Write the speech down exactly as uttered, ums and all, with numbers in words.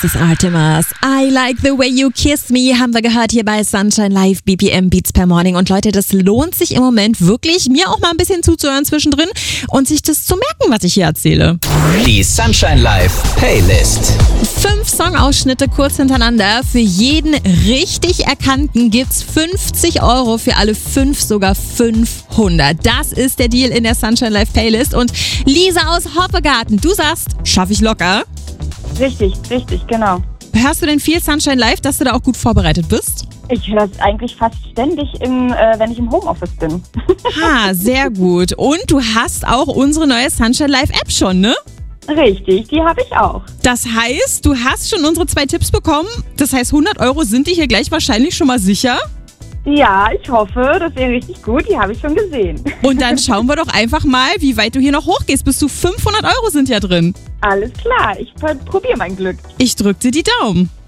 Das ist Artemis. I like the way you kiss me, haben wir gehört hier bei Sunshine Live, B P M Beats per Morning. Und Leute, das lohnt sich im Moment wirklich, mir auch mal ein bisschen zuzuhören zwischendrin und sich das zu merken, was ich hier erzähle. Die Sunshine Live Playlist. Fünf Songausschnitte kurz hintereinander. Für jeden richtig Erkannten gibt's fünfzig Euro, für alle fünf sogar fünfhundert. Das ist der Deal in der Sunshine Live Playlist. Und Lisa aus Hoppegarten, du sagst, schaffe ich locker. Richtig, richtig, genau. Hörst du denn viel Sunshine Live, dass du da auch gut vorbereitet bist? Ich höre das eigentlich fast ständig, im, äh, wenn ich im Homeoffice bin. Ha, sehr gut. Und du hast auch unsere neue Sunshine Live App schon, ne? Richtig, die habe ich auch. Das heißt, du hast schon unsere zwei Tipps bekommen. Das heißt, hundert Euro sind dir hier gleich wahrscheinlich schon mal sicher. Ja, ich hoffe, das wäre richtig gut. Die habe ich schon gesehen. Und dann schauen wir doch einfach mal, wie weit du hier noch hochgehst. Bis zu fünfhundert Euro sind ja drin. Alles klar, ich probiere mein Glück. Ich drück dir die Daumen.